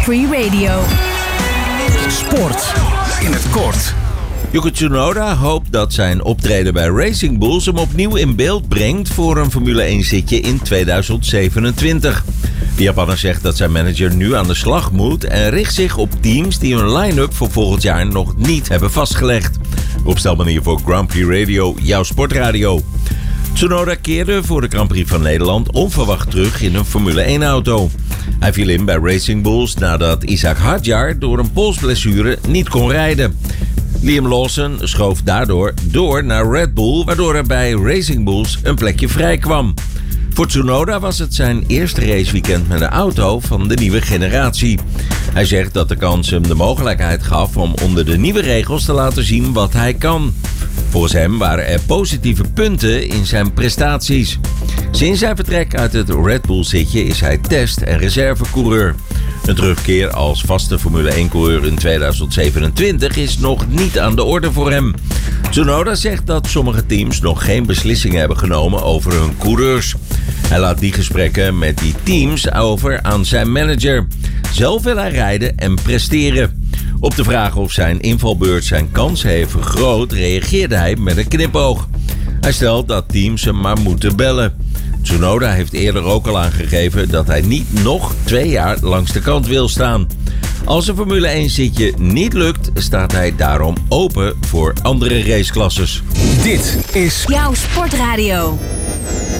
Free Radio. Sport in het kort. Yuki Tsunoda hoopt dat zijn optreden bij Racing Bulls hem opnieuw in beeld brengt voor een Formule 1 zitje in 2027. De Japaner zegt dat zijn manager nu aan de slag moet en richt zich op teams die hun line-up voor volgend jaar nog niet hebben vastgelegd. Opstelmanier voor Grand Prix Radio, jouw sportradio. Tsunoda keerde voor de Grand Prix van Nederland onverwacht terug in een Formule 1 auto. Hij viel in bij Racing Bulls nadat Isaac Hadjar door een polsblessure niet kon rijden. Liam Lawson schoof daardoor door naar Red Bull, waardoor er bij Racing Bulls een plekje vrij kwam. Voor Tsunoda was het zijn eerste raceweekend met een auto van de nieuwe generatie. Hij zegt dat de kans hem de mogelijkheid gaf om onder de nieuwe regels te laten zien wat hij kan. Volgens hem waren er positieve punten in zijn prestaties. Sinds zijn vertrek uit het Red Bull zitje is hij test- en reservecoureur. Een terugkeer als vaste Formule 1-coureur in 2027 is nog niet aan de orde voor hem. Tsunoda zegt dat sommige teams nog geen beslissingen hebben genomen over hun coureurs. Hij laat die gesprekken met die teams over aan zijn manager. Zelf wil hij rijden en presteren. Op de vraag of zijn invalbeurt zijn kansen heeft vergroot, reageerde hij met een knipoog. Hij stelt dat teams hem maar moeten bellen. Tsunoda heeft eerder ook al aangegeven dat hij niet nog 2 jaar langs de kant wil staan. Als een Formule 1 zitje niet lukt, staat hij daarom open voor andere raceklasses. Dit is Jouw sportradio.